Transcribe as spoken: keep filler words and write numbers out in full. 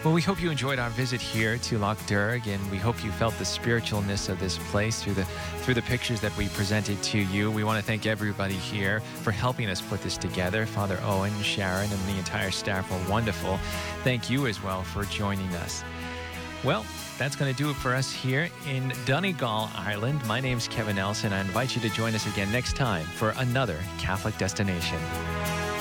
Well, we hope you enjoyed our visit here to Loch Derg, and we hope you felt the spiritualness of this place through the through the pictures that we presented to you. We want to thank everybody here for helping us put this together. Father Owen, Sharon, and the entire staff were wonderful. Thank you as well for joining us. Well, that's going to do it for us here in Donegal, Ireland. My name's Kevin Nelson. I invite you to join us again next time for another Catholic Destination.